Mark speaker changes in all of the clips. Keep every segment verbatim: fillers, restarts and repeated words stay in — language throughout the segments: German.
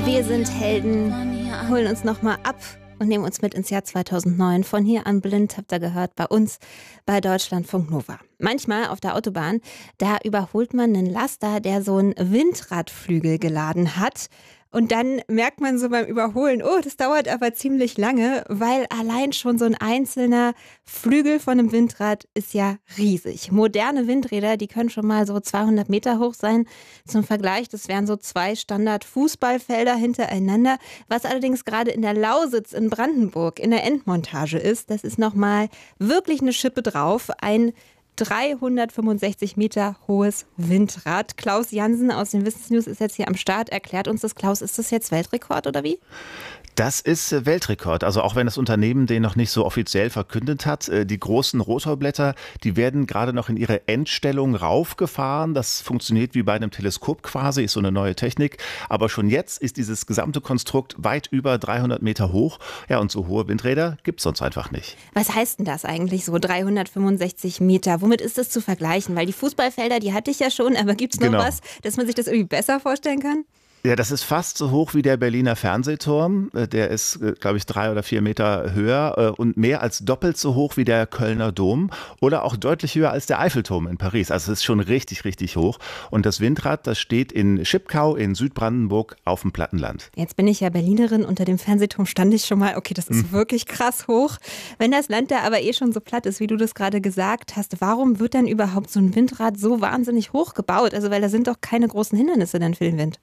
Speaker 1: Wir sind Helden, holen uns nochmal ab und nehmen uns mit ins Jahr zweitausendneun. Von hier an blind habt ihr gehört, bei uns bei Deutschlandfunk Nova. Manchmal auf der Autobahn, da überholt man einen Laster, der so einen Windradflügel geladen hat. Und dann merkt man so beim Überholen, oh, das dauert aber ziemlich lange, weil allein schon so ein einzelner Flügel von einem Windrad ist ja riesig. Moderne Windräder, die können schon mal so zweihundert Meter hoch sein. Zum Vergleich, das wären so zwei Standard-Fußballfelder hintereinander. Was allerdings gerade in der Lausitz in Brandenburg in der Endmontage ist, das ist nochmal wirklich eine Schippe drauf. Ein dreihundertfünfundsechzig Meter hohes Windrad. Klaus Jansen aus den Wissensnews ist jetzt hier am Start. Erklärt uns das, Klaus, ist das jetzt Weltrekord oder wie?
Speaker 2: Das ist Weltrekord. Also auch wenn das Unternehmen den noch nicht so offiziell verkündet hat. Die großen Rotorblätter, die werden gerade noch in ihre Endstellung raufgefahren. Das funktioniert wie bei einem Teleskop quasi, ist so eine neue Technik. Aber schon jetzt ist dieses gesamte Konstrukt weit über dreihundert Meter hoch. Ja, und so hohe Windräder gibt es sonst einfach nicht.
Speaker 1: Was heißt denn das eigentlich so, dreihundertfünfundsechzig Meter? Womit ist das zu vergleichen? Weil die Fußballfelder, die hatte ich ja schon, aber gibt es noch
Speaker 2: Genau.
Speaker 1: was, dass man sich das irgendwie besser vorstellen kann?
Speaker 2: Ja, das ist fast so hoch wie der Berliner Fernsehturm. Der ist, glaube ich, drei oder vier Meter höher und mehr als doppelt so hoch wie der Kölner Dom oder auch deutlich höher als der Eiffelturm in Paris. Also es ist schon richtig, richtig hoch. Und das Windrad, das steht in Schipkau in Südbrandenburg auf dem Plattenland.
Speaker 1: Jetzt bin ich ja Berlinerin, unter dem Fernsehturm stand ich schon mal. Okay, das ist hm. wirklich krass hoch. Wenn das Land da aber eh schon so platt ist, wie du das gerade gesagt hast, warum wird dann überhaupt so ein Windrad so wahnsinnig hoch gebaut? Also weil da sind doch keine großen Hindernisse dann für den Wind.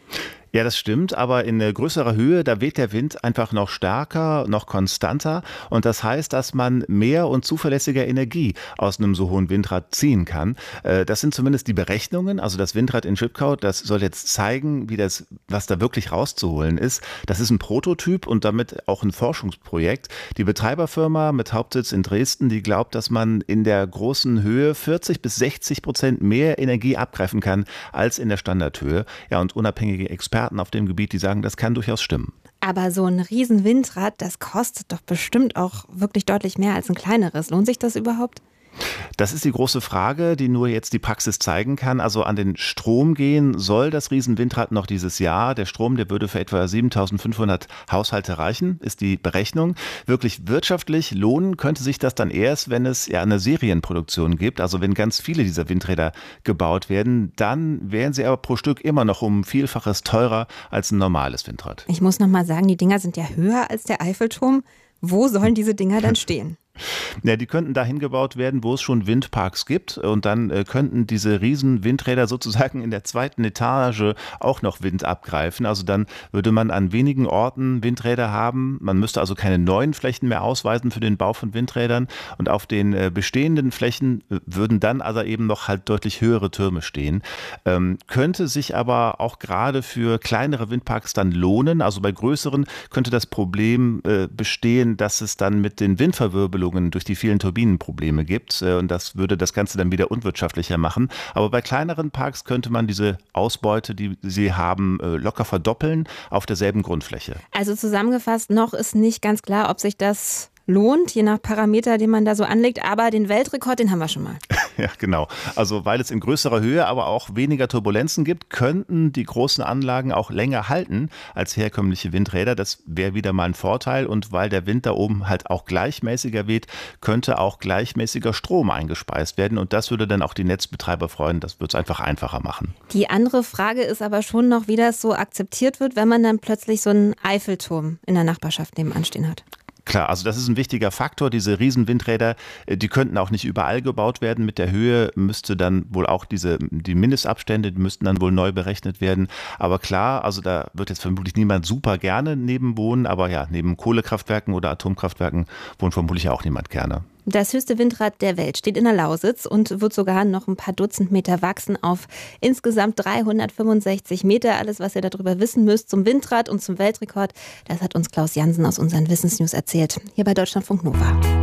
Speaker 2: Ja, das stimmt, aber in größerer Höhe, da weht der Wind einfach noch stärker, noch konstanter und das heißt, dass man mehr und zuverlässiger Energie aus einem so hohen Windrad ziehen kann. Das sind zumindest die Berechnungen, also das Windrad in Schipkau, das soll jetzt zeigen, wie das, was da wirklich rauszuholen ist. Das ist ein Prototyp und damit auch ein Forschungsprojekt. Die Betreiberfirma mit Hauptsitz in Dresden, die glaubt, dass man in der großen Höhe vierzig bis sechzig Prozent mehr Energie abgreifen kann als in der Standardhöhe. Ja, und unabhängige Experten auf dem Gebiet, die sagen, das kann durchaus stimmen.
Speaker 1: Aber so ein riesen Windrad, das kostet doch bestimmt auch wirklich deutlich mehr als ein kleineres. Lohnt sich das überhaupt?
Speaker 2: Das ist die große Frage, die nur jetzt die Praxis zeigen kann. Also an den Strom gehen soll das Riesenwindrad noch dieses Jahr. Der Strom, der würde für etwa siebentausendfünfhundert Haushalte reichen, ist die Berechnung. Wirklich wirtschaftlich lohnen könnte sich das dann erst, wenn es ja eine Serienproduktion gibt. Also wenn ganz viele dieser Windräder gebaut werden, dann wären sie aber pro Stück immer noch um Vielfaches teurer als ein normales Windrad.
Speaker 1: Ich muss noch mal sagen, die Dinger sind ja höher als der Eiffelturm. Wo sollen diese Dinger dann stehen?
Speaker 2: Ja, die könnten dahin gebaut werden, wo es schon Windparks gibt und dann äh, könnten diese riesen Windräder sozusagen in der zweiten Etage auch noch Wind abgreifen. Also dann würde man an wenigen Orten Windräder haben. Man müsste also keine neuen Flächen mehr ausweisen für den Bau von Windrädern und auf den äh, bestehenden Flächen äh, würden dann also eben noch halt deutlich höhere Türme stehen. Ähm, könnte sich aber auch gerade für kleinere Windparks dann lohnen. Also bei größeren könnte das Problem äh, bestehen, dass es dann mit den Windverwirbelungen durch die vielen Turbinen Probleme gibt und das würde das Ganze dann wieder unwirtschaftlicher machen. Aber bei kleineren Parks könnte man diese Ausbeute, die sie haben, locker verdoppeln auf derselben Grundfläche.
Speaker 1: Also zusammengefasst, noch ist nicht ganz klar, ob sich das lohnt, je nach Parameter, den man da so anlegt. Aber den Weltrekord, den haben wir schon mal.
Speaker 2: Ja, genau. Also weil es in größerer Höhe aber auch weniger Turbulenzen gibt, könnten die großen Anlagen auch länger halten als herkömmliche Windräder. Das wäre wieder mal ein Vorteil. Und weil der Wind da oben halt auch gleichmäßiger weht, könnte auch gleichmäßiger Strom eingespeist werden. Und das würde dann auch die Netzbetreiber freuen. Das würde es einfach einfacher machen.
Speaker 1: Die andere Frage ist aber schon noch, wie das so akzeptiert wird, wenn man dann plötzlich so einen Eiffelturm in der Nachbarschaft nebenan stehen hat.
Speaker 2: Klar, also das ist ein wichtiger Faktor. Diese Riesenwindräder, die könnten auch nicht überall gebaut werden. Mit der Höhe müsste dann wohl auch diese, die Mindestabstände, die müssten dann wohl neu berechnet werden. Aber klar, also da wird jetzt vermutlich niemand super gerne neben wohnen. Aber ja, neben Kohlekraftwerken oder Atomkraftwerken wohnt vermutlich auch niemand gerne.
Speaker 1: Das höchste Windrad der Welt steht in der Lausitz und wird sogar noch ein paar Dutzend Meter wachsen auf insgesamt dreihundertfünfundsechzig Meter. Alles, was ihr darüber wissen müsst zum Windrad und zum Weltrekord, das hat uns Klaus Jansen aus unseren Wissensnews erzählt. Hier bei Deutschlandfunk Nova.